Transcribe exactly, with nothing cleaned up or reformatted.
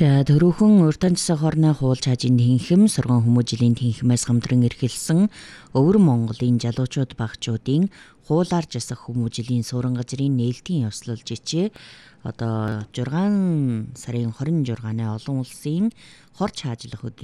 За төрөөхөн урьдчилан хорны хууль чаажийн тэнхим сургууль хүмүүжлийн тэнхимээс хамтран эрхэлсэн Өвөр Монголын залуучууд багчуудын хуулаар жасах хүмүүжлийн суурин газрын нээлтийн ёслол жичээ одоо зургаан сарын хорин жургааны олон улсын хор чаажлах